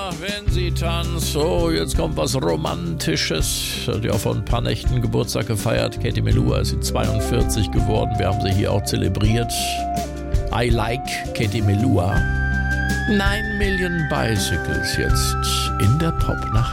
wenn sie tanzt. So, jetzt kommt was Romantisches. Hat ja vor ein paar Nächten Geburtstag gefeiert. Katie Melua ist 42 geworden. Wir haben sie hier auch zelebriert. I like Katie Melua. 9 Million Bicycles jetzt in der Popnacht.